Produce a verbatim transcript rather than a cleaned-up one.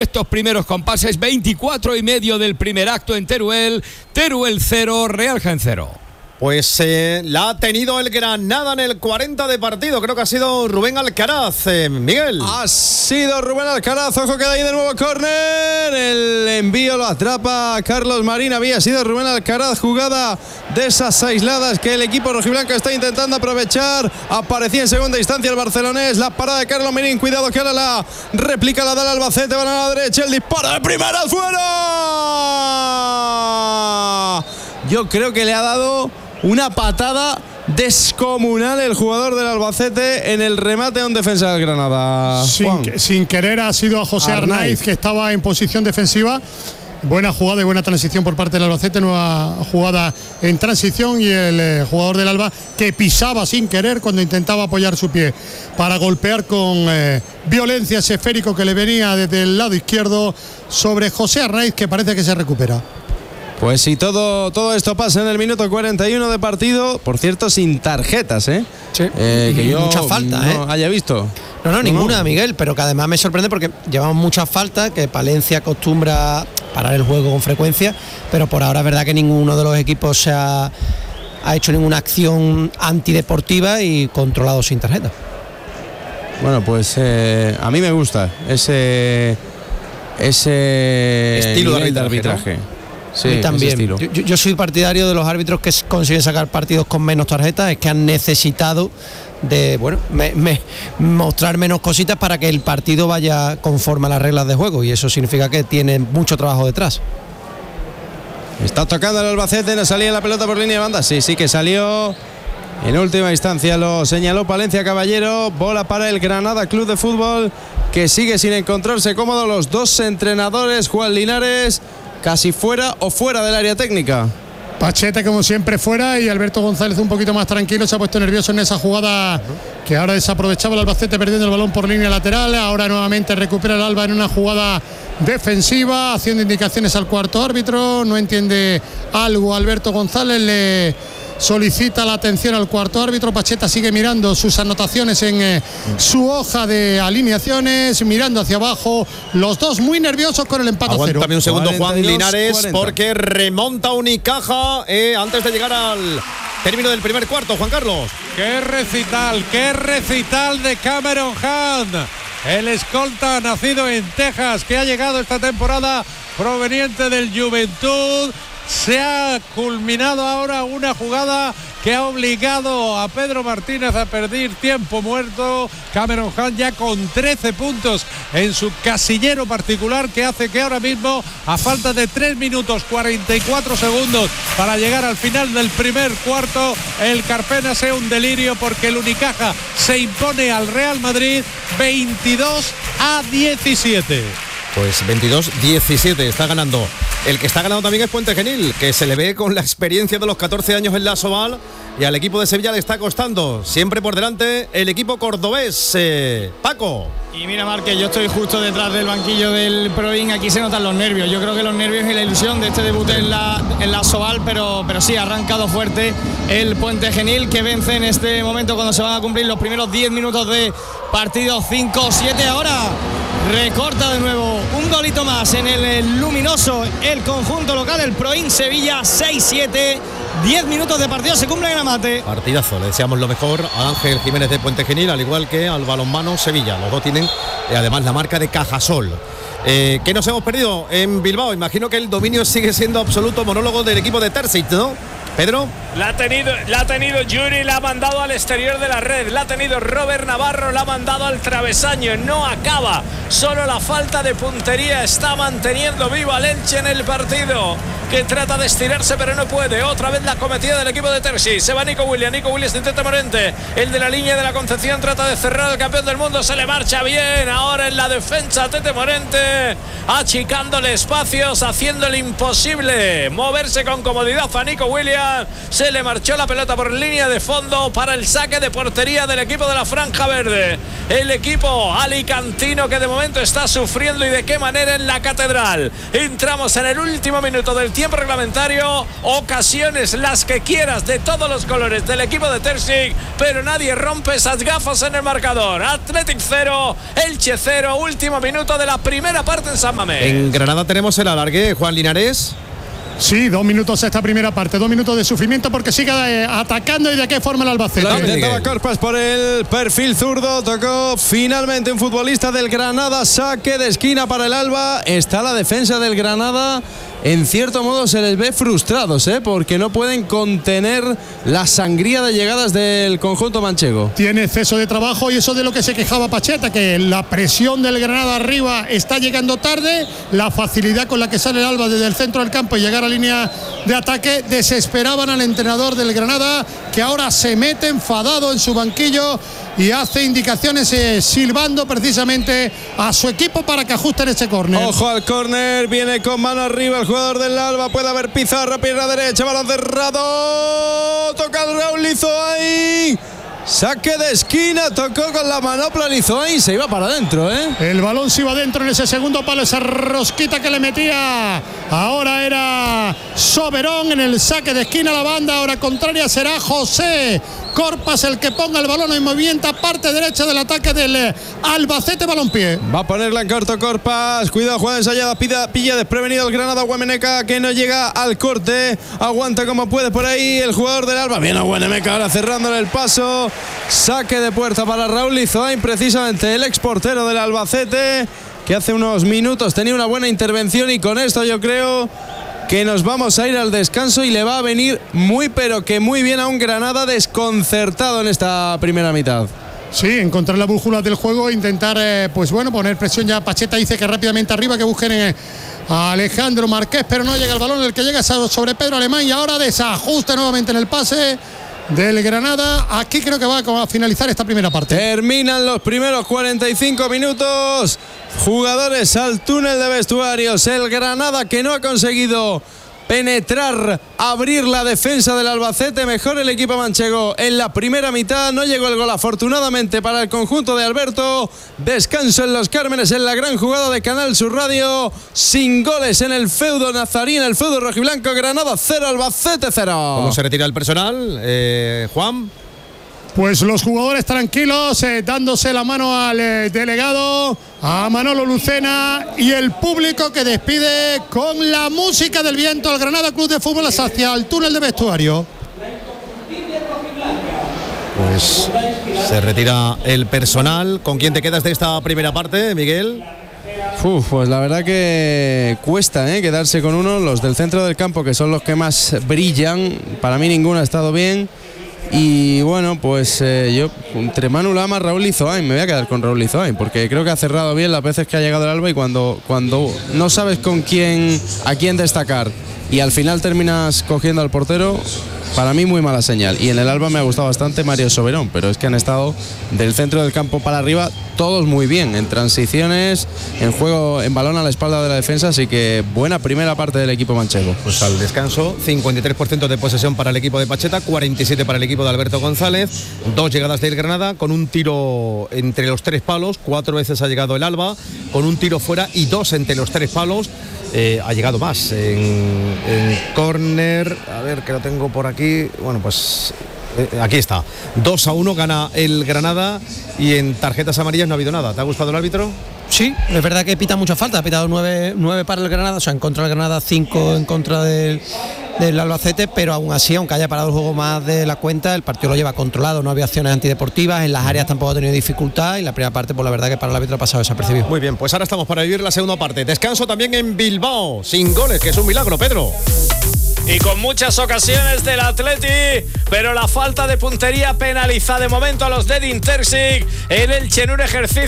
estos primeros compases, veinticuatro y medio del primer acto en Teruel. Teruel cero, Real Jaén cero. Pues eh, la ha tenido el Granada en el cuarenta de partido. Creo que ha sido Rubén Alcaraz. Eh, Miguel. Ha sido Rubén Alcaraz. Ojo que da ahí de nuevo córner. El envío lo atrapa Carlos Marín. Había sido Rubén Alcaraz. Jugada de esas aisladas que el equipo rojiblanco está intentando aprovechar. Aparecía en segunda instancia el barcelonés. La parada de Carlos Marín. Cuidado que ahora la réplica la da el Albacete. Van a la derecha. El disparo de primera fuera. Yo creo que le ha dado una patada descomunal el jugador del Albacete en el remate a un defensa del Granada. Sin, sin querer ha sido a José Arnaiz, Arnaiz, que estaba en posición defensiva. Buena jugada y buena transición por parte del Albacete, nueva jugada en transición, y el eh, jugador del Alba que pisaba sin querer cuando intentaba apoyar su pie para golpear con eh, violencia ese esférico que le venía desde el lado izquierdo sobre José Arnaiz, que parece que se recupera. Pues si todo, todo esto pasa en el minuto cuarenta y uno de partido, por cierto, sin tarjetas, ¿eh? Sí. Eh, que yo mucha falta, no ¿eh? haya visto. No, no, no, ninguna, no. Miguel, pero que además me sorprende porque llevamos muchas faltas, que Palencia acostumbra parar el juego con frecuencia, pero por ahora es verdad que ninguno de los equipos se ha, ha hecho ninguna acción antideportiva y controlado sin tarjeta. Bueno, pues eh, a mí me gusta ese, ese estilo de arbitraje. arbitraje, ¿no? Sí, a mí también. Yo, yo soy partidario de los árbitros que consiguen sacar partidos con menos tarjetas, es que han necesitado de bueno me, me, mostrar menos cositas para que el partido vaya conforme a las reglas de juego, y eso significa que tiene mucho trabajo detrás. Está tocando el Albacete, no salía la pelota por línea de banda. Sí, sí que salió. En última instancia lo señaló Palencia Caballero. Bola para el Granada Club de Fútbol, que sigue sin encontrarse cómodo. Los dos entrenadores, Juan Linares casi fuera o fuera del área técnica. Pacheta como siempre fuera, y Alberto González un poquito más tranquilo, se ha puesto nervioso en esa jugada que ahora desaprovechaba el Albacete perdiendo el balón por línea lateral. Ahora nuevamente recupera el Alba en una jugada defensiva, haciendo indicaciones al cuarto árbitro. No entiende algo Alberto González, le solicita la atención al cuarto árbitro. Pacheta sigue mirando sus anotaciones en eh, su hoja de alineaciones, mirando hacia abajo, los dos muy nerviosos con el empate a cero. Aguántame un segundo, Juan Linares, cuarenta. porque remonta Unicaja eh, antes de llegar al término del primer cuarto. Juan Carlos. ¡Qué recital, qué recital de Cameron Hunt! El escolta nacido en Texas, que ha llegado esta temporada proveniente del Juventud. Se ha culminado ahora una jugada que ha obligado a Pedro Martínez a perder tiempo muerto. Cameron Hunt ya con trece puntos en su casillero particular, que hace que ahora mismo, a falta de tres minutos cuarenta y cuatro segundos para llegar al final del primer cuarto, el Carpena sea un delirio, porque el Unicaja se impone al Real Madrid veintidós a diecisiete. Pues veintidós diecisiete está ganando. El que está ganando también es Puente Genil, que se le ve con la experiencia de los catorce años en la Soval, y al equipo de Sevilla le está costando. Siempre por delante el equipo cordobés. eh, Paco. Y mira, Márquez, yo estoy justo detrás del banquillo del Proin. Aquí se notan los nervios. Yo creo que los nervios y la ilusión de este debut en la, en la Soval, pero, pero sí, ha arrancado fuerte el Puente Genil, que vence en este momento cuando se van a cumplir los primeros diez minutos de partido. Cinco siete ahora. Recorta de nuevo un golito más en el luminoso el conjunto local, el Proin Sevilla. Seis siete, diez minutos de partido, se cumple en Amate. Partidazo, le deseamos lo mejor a Ángel Jiménez de Puente Genil, al igual que al balonmano Sevilla. Los dos tienen eh, además la marca de Cajasol. Eh, ¿Qué nos hemos perdido en Bilbao? Imagino que el dominio sigue siendo absoluto, monólogo del equipo de Terzic, ¿no? Pedro. La ha tenido, la ha tenido Yuri, la ha mandado al exterior de la red, la ha tenido Robert Navarro, la ha mandado al travesaño, no acaba, solo la falta de puntería está manteniendo vivo al Elche en el partido, que trata de estirarse pero no puede. Otra vez la cometida del equipo de Terzi. Se va Nico Williams, Nico Williams de Tete Morente, el de la línea de la Concepción, trata de cerrar al campeón del mundo, se le marcha bien ahora en la defensa Tete Morente, achicándole espacios, haciéndole imposible moverse con comodidad a Nico Williams. Fabián. Se le marchó la pelota por línea de fondo para el saque de portería del equipo de la Franja Verde. El equipo alicantino que de momento está sufriendo, y de qué manera, en la Catedral. Entramos en el último minuto del tiempo reglamentario. Ocasiones las que quieras, de todos los colores, del equipo de Terzic, pero nadie rompe esas gafas en el marcador. Athletic cero, Elche cero, último minuto de la primera parte en San Mamés. En Granada tenemos el alargue, Juan Linares. Sí, dos minutos esta primera parte, dos minutos de sufrimiento porque sigue eh, atacando. ¿Y de qué forma el Albacete? La intentaba Corpas por el perfil zurdo, tocó finalmente un futbolista del Granada, saque de esquina para el Alba. Está la defensa del Granada, en cierto modo se les ve frustrados, ¿eh? porque no pueden contener la sangría de llegadas del conjunto manchego. Tiene exceso de trabajo, y eso de lo que se quejaba Pacheta, que la presión del Granada arriba está llegando tarde, la facilidad con la que sale el Alba desde el centro del campo y llegar a línea de ataque. Desesperaban al entrenador del Granada, que ahora se mete enfadado en su banquillo y hace indicaciones eh, silbando precisamente a su equipo para que ajusten ese córner. Ojo al córner, viene con mano arriba el jugador del Alba, puede haber Pizarro, pierna derecha, balón cerrado, toca el Raúl Lizoain, saque de esquina, tocó con la manopla Lizoain, se iba para adentro, ¿eh? El balón se iba adentro en ese segundo palo, esa rosquita que le metía. Ahora era Soberón en el saque de esquina. La banda ahora contraria será José Corpas el que ponga el balón en movimiento, parte derecha del ataque del Albacete Balompié. Va a ponerla en corto Corpas, cuidado, jugada ensayada, pilla, pilla desprevenido el Granada. Guameneca, que no llega al corte, aguanta como puede por ahí el jugador del Alba. Viene a Guameneca ahora cerrándole el paso, saque de puerta para Raúl Lizoain, precisamente el exportero del Albacete, que hace unos minutos tenía una buena intervención, y con esto yo creo que nos vamos a ir al descanso, y le va a venir muy pero que muy bien a un Granada desconcertado en esta primera mitad. Sí, encontrar la brújula del juego, intentar eh, pues bueno, poner presión. Ya Pacheta dice que rápidamente arriba, que busquen eh, a Alejandro Marqués, pero no llega el balón, el que llega es sobre Pedro Alemán, y ahora desajuste nuevamente en el pase del Granada. Aquí creo que va a finalizar esta primera parte. Terminan los primeros cuarenta y cinco minutos. Jugadores al túnel de vestuarios. El Granada, que no ha conseguido penetrar, abrir la defensa del Albacete. Mejor el equipo manchego en la primera mitad. No llegó el gol, afortunadamente, para el conjunto de Alberto. Descanso en Los Cármenes, en la gran jugada de Canal Sur Radio. Sin goles en el feudo nazarín, el feudo rojiblanco. Granada cero, Albacete cero. ¿Cómo se retira el personal, eh, Juan? Pues los jugadores tranquilos, eh, dándose la mano al eh, delegado, a Manolo Lucena, y el público que despide con la música del viento al Granada Club de Fútbol hacia el túnel de vestuario. Pues se retira el personal. ¿Con quién te quedas de esta primera parte, Miguel? Uf, pues la verdad que cuesta ¿eh? quedarse con uno. Los del centro del campo, que son los que más brillan, para mí ninguno ha estado bien. Y bueno, pues eh, yo entre Manu Lama, Raúl Lizoain, me voy a quedar con Raúl Lizoain, porque creo que ha cerrado bien las veces que ha llegado el Alba, y cuando, cuando no sabes con quién, a quién destacar, y al final terminas cogiendo al portero, para mí muy mala señal. Y en el Alba me ha gustado bastante Mario Soberón, pero es que han estado del centro del campo para arriba todos muy bien, en transiciones, en juego, en balón a la espalda de la defensa, así que buena primera parte del equipo manchego. Pues al descanso, cincuenta y tres por ciento de posesión para el equipo de Pacheta, cuarenta y siete para el equipo de Alberto González, dos llegadas del Granada, con un tiro entre los tres palos, cuatro veces ha llegado el Alba, con un tiro fuera y dos entre los tres palos. Eh, ha llegado más en, en córner, a ver que lo tengo por aquí, bueno pues eh, aquí está, dos a uno gana el Granada, y en tarjetas amarillas no ha habido nada. ¿Te ha gustado el árbitro? Sí, es verdad que pita mucha falta, ha pitado nueve, nueve para el Granada, o sea, en contra del Granada, cinco en contra del, del Albacete, pero aún así, aunque haya parado el juego más de la cuenta, el partido lo lleva controlado, no había acciones antideportivas, en las áreas tampoco ha tenido dificultad, y la primera parte, pues la verdad que para el árbitro ha pasado desapercibido. Muy bien, pues ahora estamos para vivir la segunda parte. Descanso también en Bilbao, sin goles, que es un milagro, Pedro. Y con muchas ocasiones del Atleti, pero la falta de puntería penaliza de momento a los de Edin Terzic. El Elche en un ejercicio